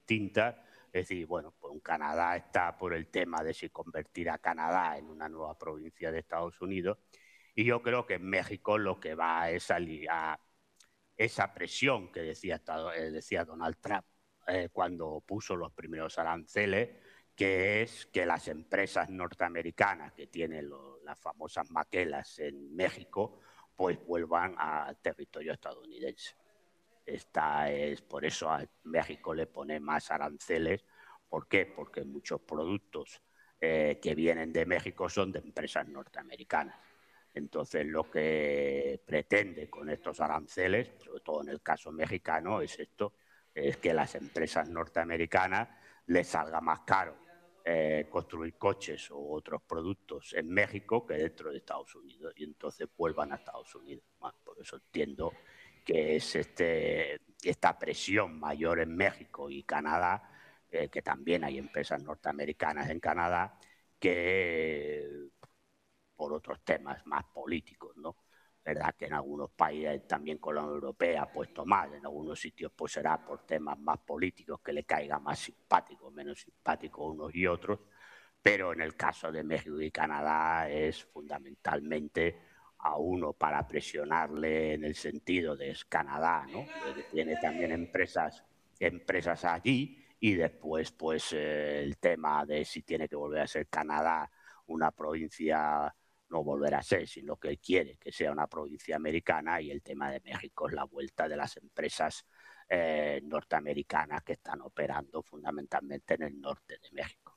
distintas. Es decir, bueno, pues Canadá está por el tema de si convertir a Canadá en una nueva provincia de Estados Unidos. Y yo creo que en México lo que va es a esa presión que decía Donald Trump cuando puso los primeros aranceles, que es que las empresas norteamericanas que tienen las famosas maquilas en México, pues vuelvan al territorio estadounidense. Por eso a México le pone más aranceles. ¿Por qué? Porque muchos productos que vienen de México son de empresas norteamericanas. Entonces, lo que pretende con estos aranceles, sobre todo en el caso mexicano, es que las empresas norteamericanas les salga más caro construir coches u otros productos en México que dentro de Estados Unidos, y entonces vuelvan a Estados Unidos. Bueno, por eso entiendo que es esta presión mayor en México y Canadá, que también hay empresas norteamericanas en Canadá, que por otros temas más políticos, ¿no? Verdad que en algunos países también con la Unión Europea ha puesto más, en algunos sitios pues será por temas más políticos que le caiga más simpático, menos simpático unos y otros, pero en el caso de México y Canadá es fundamentalmente a uno para presionarle en el sentido de Canadá, ¿no? Que tiene también empresas allí, y después pues el tema de si tiene que volver a ser Canadá una provincia, no volver a ser, sino que él quiere que sea una provincia americana, y el tema de México es la vuelta de las empresas norteamericanas que están operando fundamentalmente en el norte de México.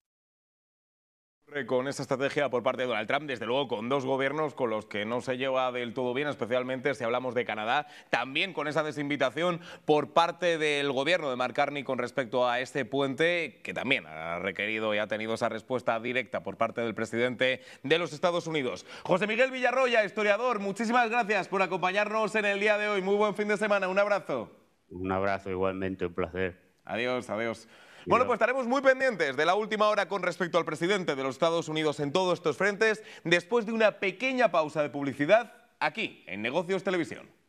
Con esta estrategia por parte de Donald Trump, desde luego con dos gobiernos con los que no se lleva del todo bien, especialmente si hablamos de Canadá, también con esa desinvitación por parte del gobierno de Mark Carney con respecto a este puente, que también ha requerido y ha tenido esa respuesta directa por parte del presidente de los Estados Unidos. José Miguel Villarroya, historiador, muchísimas gracias por acompañarnos en el día de hoy. Muy buen fin de semana, un abrazo. Un abrazo igualmente, un placer. Adiós, adiós. Bueno, pues estaremos muy pendientes de la última hora con respecto al presidente de los Estados Unidos en todos estos frentes, después de una pequeña pausa de publicidad aquí, en Negocios Televisión.